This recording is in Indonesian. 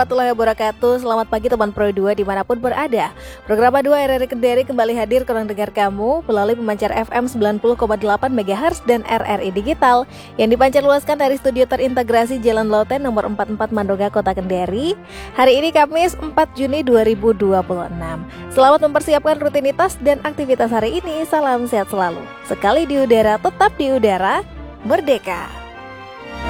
Warahmatullahi wabarakatuh. Selamat pagi teman Pro 2 dimanapun berada. Program A2 RRI Kendari kembali hadir ke ruang dengar kamu melalui pemancar FM 90,8 MHz dan RRI Digital yang dipancar luaskan dari studio terintegrasi Jalan Lauten nomor 44 Mandonga, Kota Kendari. Hari ini Kamis 4 Juni 2026. Selamat mempersiapkan rutinitas dan aktivitas hari ini. Salam sehat selalu. Sekali di udara, tetap di udara, merdeka.